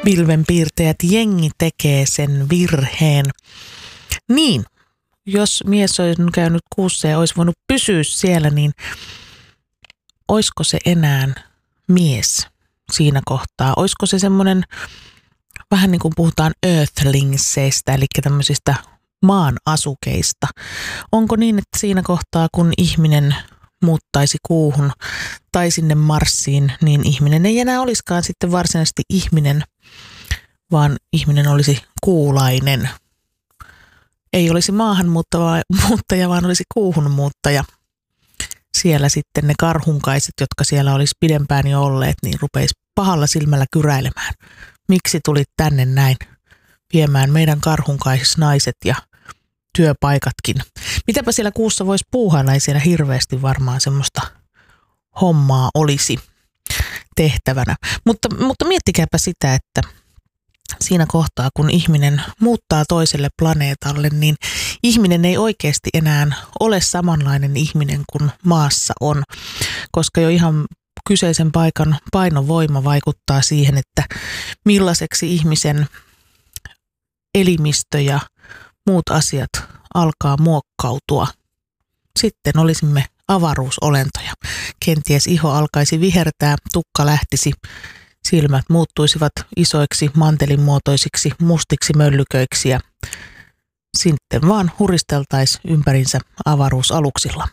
Pilvenpiirtäjät jengi tekee sen virheen. Niin, jos mies olisi käynyt kuussa ja olisi voinut pysyä siellä, niin olisiko se enää mies siinä kohtaa? Olisiko se semmoinen, vähän niin kuin puhutaan earthlingsseistä, eli tämmöisistä maan asukeista. Onko niin, että siinä kohtaa, kun ihminen muuttaisi kuuhun tai sinne Marsiin, niin ihminen ei enää olisikaan sitten varsinaisesti ihminen, vaan ihminen olisi kuulainen. Ei olisi maahanmuuttaja, vaan olisi kuuhunmuuttaja. Siellä sitten ne karhunkaiset, jotka siellä olisi pidempään jo olleet, niin rupeisi pahalla silmällä kyräilemään. Miksi tulit tänne näin viemään meidän karhunkaisnaiset ja työpaikatkin? Mitäpä siellä kuussa voisi puuhailla, ei siellä hirveästi varmaan semmoista hommaa olisi tehtävänä. Mutta miettikääpä sitä, että siinä kohtaa, kun ihminen muuttaa toiselle planeetalle, niin ihminen ei oikeasti enää ole samanlainen ihminen kuin maassa on, koska jo ihan kyseisen paikan painovoima vaikuttaa siihen, että millaiseksi ihmisen elimistö ja muut asiat alkaa muokkautua. Sitten olisimme avaruusolentoja. Kenties iho alkaisi vihertää, tukka lähtisi, silmät muuttuisivat isoiksi mantelinmuotoisiksi mustiksi möllyköiksi ja sitten vaan huristeltaisiin ympärinsä avaruusaluksilla.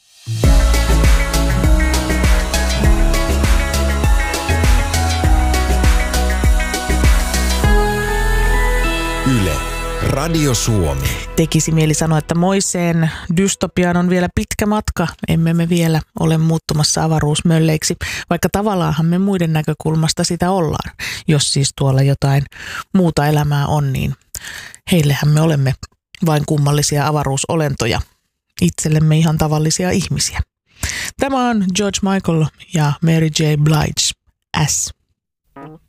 Yle, Radio Suomi. Tekisi mieli sanoa, että moiseen dystopiaan on vielä pitkä matka. Emme me vielä ole muuttumassa avaruusmölleiksi, vaikka tavallaanhan me muiden näkökulmasta sitä ollaan. Jos siis tuolla jotain muuta elämää on, niin heillehän me olemme vain kummallisia avaruusolentoja. Itsellemme ihan tavallisia ihmisiä. Tämä on George Michael ja Mary J. Blige, S.